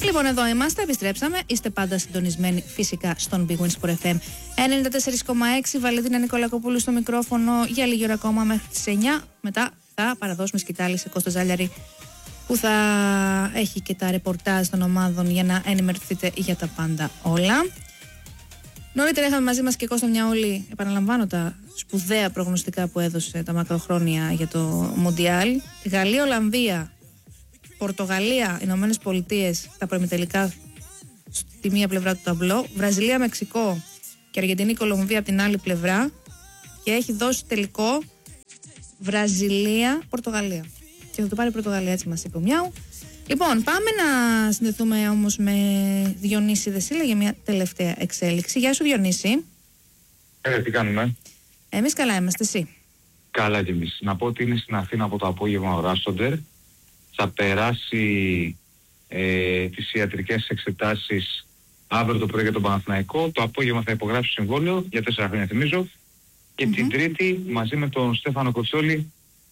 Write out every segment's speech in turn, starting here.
Λοιπόν, εδώ είμαστε, επιστρέψαμε. Είστε πάντα συντονισμένοι φυσικά στον Big Win Sport FM 94,6. Βαλεντίνα Νικολακοπούλου στο μικρόφωνο για λίγη ώρα ακόμα μέχρι τις 9. Μετά θα παραδώσουμε σκητάλη σε Κώστα Ζάλιαρη, που θα έχει και τα ρεπορτάζ των ομάδων για να ενημερωθείτε για τα πάντα όλα. Νωρίτερα είχαμε μαζί μας και Κώστα Μιαούλη, επαναλαμβάνω τα σπουδαία προγνωστικά που έδωσε τα μακροχρόνια για το Μουντιάλ. Γαλλία, Ολλανδία, Πορτογαλία, Ηνωμένες Πολιτείες, τα προημιτελικά στη μία πλευρά του ταμπλό. Βραζιλία, Μεξικό και Αργεντινή, Κολομβία από την άλλη πλευρά. Και έχει δώσει τελικό Βραζιλία, Πορτογαλία. Και θα το πάρει η Πορτογαλία, έτσι μας είπε ο Μιάου. Λοιπόν, πάμε να συνδεθούμε όμως με Διονύση Δεσίλα για μια τελευταία εξέλιξη. Γεια σου, Διονύση. Τι κάνουμε? Εμείς καλά είμαστε, εσύ? Καλά κι εμείς. Να πω ότι είναι στην Αθήνα από το απόγευμα ο Ράσοντερ. Θα περάσει τις ιατρικές εξετάσεις αύριο το πρωί για τον Παναθηναϊκό. Το απόγευμα θα υπογράψει συμβόλαιο για 4 χρόνια, θυμίζω. Και την Τρίτη μαζί με τον Στέφανο Κοτσόλη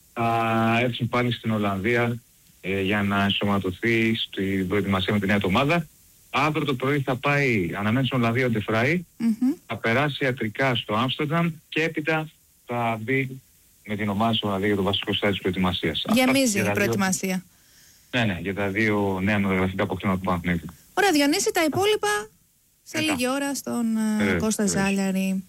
θα έρθουν πάλι στην Ολλανδία για να ενσωματωθεί στην προετοιμασία με τη νέα ομάδα. Αύριο το πρωί θα πάει, αναμένει στην Ολλανδία ο Ντεφράι, θα περάσει ιατρικά στο Άμστερνταμ και έπειτα θα μπει με την ομάδα στην Ολλανδία για το βασικό στάδιο της προετοιμασίας. Γεμίζει η προετοιμασία. Ναι, για τα δύο νέα μεταγραφικά αποκτήματα του Παναθηναϊκού. Ωραία, Διονύση, τα υπόλοιπα σε λίγη ώρα στον Κώστα Ζάλιαρη.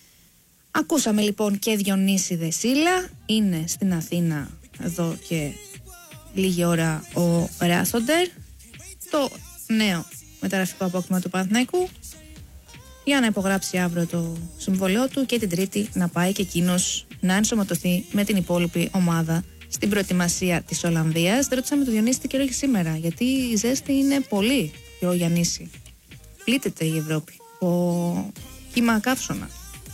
Ακούσαμε λοιπόν και Διονύση Δεσίλα, είναι στην Αθήνα εδώ και λίγη ώρα ο Ράσοντερ, το νέο μεταγραφικό απόκτημα του Παναθηναϊκού, για να υπογράψει αύριο το συμβολαιό του και την Τρίτη να πάει και εκείνος να ενσωματωθεί με την υπόλοιπη ομάδα στην προετοιμασία της Ολλανδίας. Δεν ρωτήσαμε τον Διονύση τι καιρό έχει σήμερα, γιατί η ζέστη είναι πολύ, και ο Γιαννήση. Πλήττεται η Ευρώπη. Ο κύμα καύσωνα.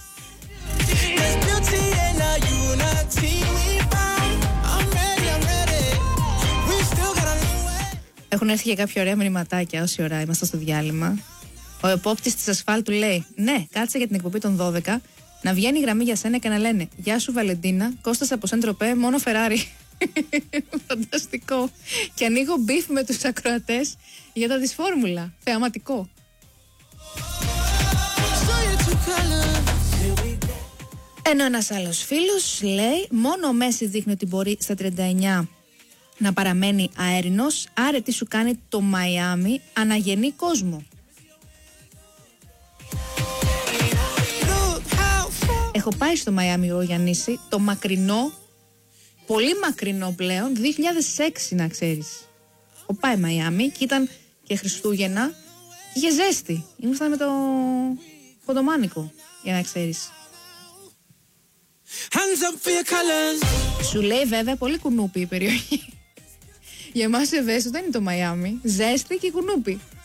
Έχουν έρθει και κάποια ωραία μηνυματάκια όση ώρα είμαστε στο διάλειμμα. Ο επόπτης της ασφάλτου λέει: ναι, κάτσε για την εκπομπή των 12 να βγαίνει η γραμμή για σένα και να λένε «Γεια σου Βαλεντίνα, Κώστας από Σεντροπέ, μόνο Φεράρι». Φανταστικό. Και ανοίγω μπιφ με τους ακροατές για τα της φόρμουλα. Θεαματικό. Ενώ ένας άλλος φίλος λέει: μόνο ο Μέση δείχνει ότι μπορεί στα 39 να παραμένει αέρινος, άρα τι σου κάνει το Μαϊάμι, αναγεννεί κόσμο. Έχω πάει στο Μαϊάμι ο Γιαννήση, το μακρινό, πολύ μακρινό πλέον, 2006 να ξέρεις. Έχω πάει Μαϊάμι και ήταν και Χριστούγεννα και είχε ζέστη. Ήμασταν με το Κοντομάνικο, για να ξέρεις. Σου λέει βέβαια πολύ κουνούπι η περιοχή. Για εμάς ευαίσθητο δεν είναι το Μαϊάμι. Ζέστη και κουνούπι.